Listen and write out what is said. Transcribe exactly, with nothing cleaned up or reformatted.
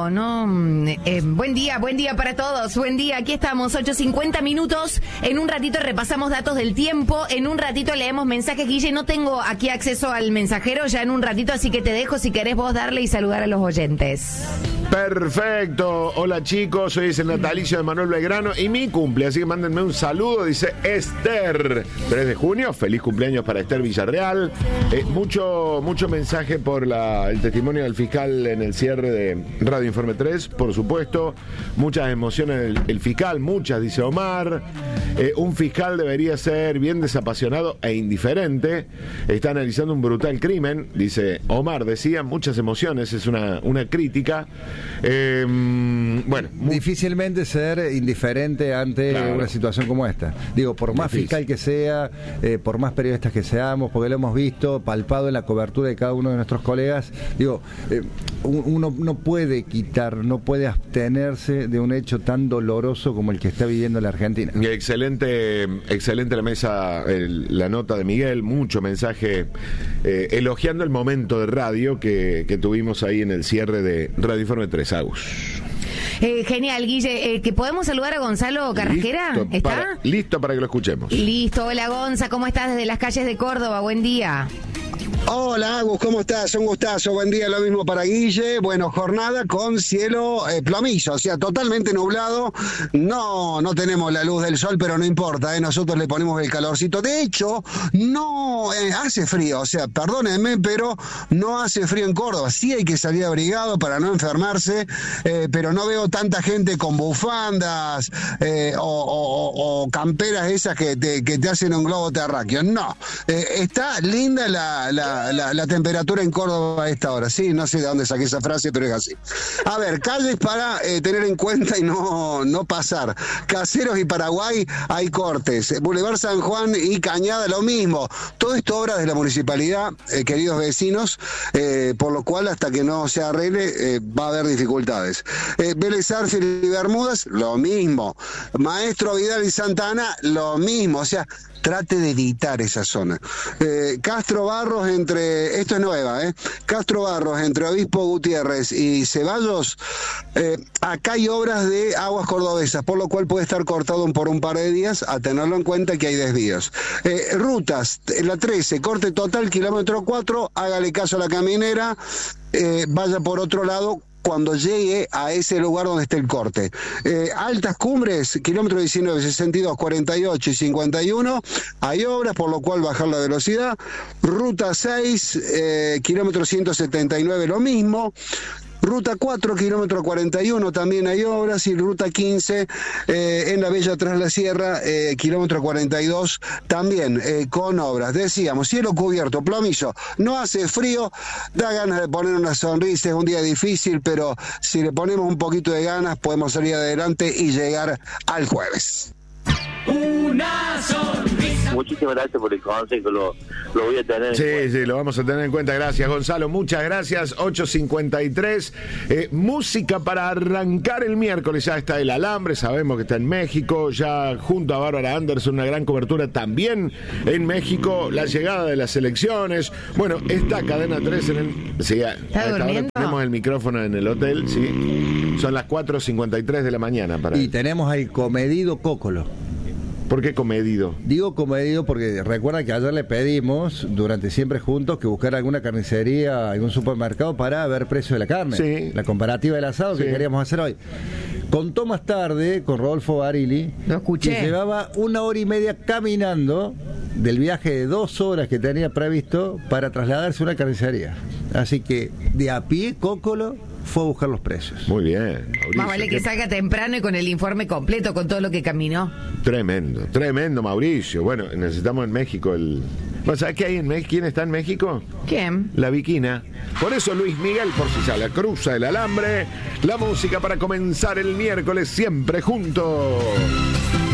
no, no. Eh, buen día, buen día para todos. Buen día, aquí estamos, ocho cincuenta minutos. En un ratito repasamos datos del tiempo. En un ratito leemos mensajes. Guille, no tengo aquí acceso al mensajero ya en un ratito, así que te dejo si querés vos darle y saludar a los oyentes. Perfecto. Hola chicos, hoy es el natalicio de Manuel Belgrano y mi cumple, así que mándenme un saludo, dice Esther. tres de junio, feliz cumpleaños para Esther Villarreal. Eh, mucho, mucho mensaje por la, el testimonio del fiscal en el cierre de Radio Informe tres, por supuesto. Muchas emociones el, el fiscal, muchas, dice Omar. Eh, un fiscal debería ser bien desapasionado e indiferente. Está analizando un brutal crimen, dice Omar. Decía, muchas emociones, es una, una crítica. Eh, bueno, muy... difícilmente ser indiferente ante claro. una situación como esta. Digo, por más Difícil. fiscal que sea, eh, por más periodistas que seamos, porque lo hemos visto, palpado en la cobertura de cada uno de nuestros colegas, digo, eh, uno no puede quitar, no puede abstenerse de un hecho tan doloroso como el que está viviendo la Argentina. Excelente, excelente la mesa, el, la nota de Miguel, mucho mensaje eh, elogiando el momento de radio que, que tuvimos ahí en el cierre de Radio Informe tres, Agus. Eh, genial, Guille. Eh, ¿que podemos saludar a Gonzalo Carrasquera? Listo ¿Está? Para, listo para que lo escuchemos. Listo. Hola, Gonza. ¿Cómo estás desde las calles de Córdoba? Buen día. Hola Agus, ¿cómo estás? Un gustazo, buen día, lo mismo para Guille. Bueno, jornada con cielo eh, plomizo, o sea, totalmente nublado. No, no tenemos la luz del sol, pero no importa, ¿eh? Nosotros le ponemos el calorcito. De hecho, no eh, hace frío, o sea, perdónenme, pero no hace frío en Córdoba. Sí hay que salir abrigado para no enfermarse, eh, pero no veo tanta gente con bufandas eh, o, o, o camperas esas que te, que te hacen un globo terráqueo. No, eh, está linda la... la La, la temperatura en Córdoba a esta hora, sí, no sé de dónde saqué esa frase, pero es así. A ver, calles para eh, tener en cuenta y no, no pasar. Caseros y Paraguay hay cortes. Boulevard San Juan y Cañada lo mismo. Todo esto obra de la municipalidad, eh, queridos vecinos, eh, por lo cual hasta que no se arregle eh, va a haber dificultades. Eh, Vélez Arfield y Bermudas, lo mismo. Maestro Vidal y Santana, lo mismo. O sea, trate de evitar esa zona. Eh, Castro Barros entre, esto es nueva, ¿eh? Castro Barros entre Obispo Gutiérrez y Ceballos, eh, acá hay obras de aguas cordobesas, por lo cual puede estar cortado por un par de días, a tenerlo en cuenta que hay desvíos. Eh, rutas, la trece, corte total, kilómetro cuatro, hágale caso a la caminera, eh, vaya por otro lado cuando llegue a ese lugar donde esté el corte. Eh, altas cumbres, kilómetro diecinueve, sesenta y dos, cuarenta y ocho y cincuenta y uno, hay obras, por lo cual bajar la velocidad. Ruta seis, eh, kilómetro ciento setenta y nueve, lo mismo. Ruta cuatro, kilómetro cuarenta y uno, también hay obras, y Ruta quince, eh, en la Bella Tras la Sierra, eh, kilómetro cuarenta y dos, también eh, con obras. Decíamos, cielo cubierto, plomizo, no hace frío, da ganas de poner una sonrisa, es un día difícil, pero si le ponemos un poquito de ganas, podemos salir adelante y llegar al jueves. Una sonrisa. Muchísimas gracias por el consejo, lo, lo voy a tener sí, en cuenta. Sí, lo vamos a tener en cuenta. Gracias, Gonzalo, muchas gracias. ocho cincuenta y tres, eh, música para arrancar el miércoles. Ya está el Alambre, sabemos que está en México, ya junto a Bárbara Anderson, una gran cobertura también en México, la llegada de las elecciones. Bueno, está Cadena tres en el... Sí, a esta hora tenemos el micrófono en el hotel, sí. Son las cuatro cincuenta y tres de la mañana. Para y él. Tenemos al comedido Cócolo. ¿Por qué comedido? Digo comedido porque recuerda que ayer le pedimos, durante Siempre Juntos, que buscara alguna carnicería, algún supermercado para ver precio de la carne. Sí. La comparativa del asado sí. que queríamos hacer hoy. Contó más tarde con Rodolfo Barili, lo escuché, que llevaba una hora y media caminando del viaje de dos horas que tenía previsto para trasladarse a una carnicería. Así que de a pie, Cócolo fue a buscar los precios. Muy bien, Mauricio. Más vale que salga temprano y con el informe completo, con todo lo que caminó. Tremendo, tremendo, Mauricio. Bueno, necesitamos en México el... ¿Sabes qué hay en México? ¿Quién está en México? ¿Quién? La Viquina. Por eso Luis Miguel, por si sale, cruza el alambre. La música para comenzar el miércoles siempre juntos.